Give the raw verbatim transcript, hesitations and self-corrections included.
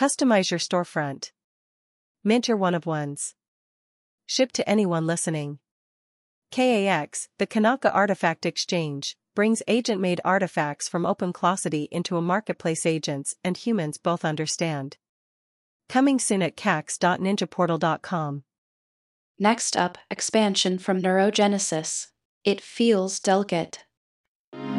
Customize your storefront. Mint your one-of-ones. Ship to anyone listening. K A X, the Kanaka Artifact Exchange, brings agent-made artifacts from OpenClosity into a marketplace agents and humans both understand. Coming soon at cax dot ninja portal dot com. Next up, expansion from Neurogenesis. It feels delicate.